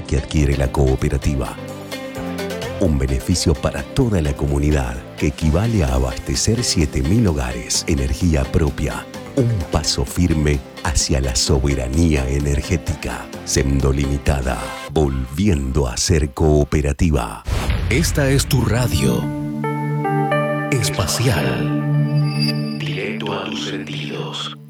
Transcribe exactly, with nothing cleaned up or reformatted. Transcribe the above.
que adquiere la cooperativa. Un beneficio para toda la comunidad que equivale a abastecer siete mil hogares, energía propia. Un paso firme hacia la soberanía energética. Sendo Limitada, volviendo a ser cooperativa. Esta es tu radio espacial. Directo a tus sentidos.